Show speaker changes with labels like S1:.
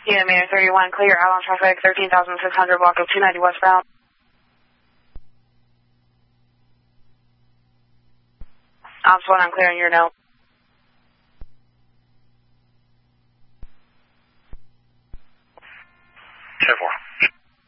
S1: Yeah, Mayor 31, clear out on traffic, 13,600, block of 290 westbound. Ops 1, I'm clearing your note.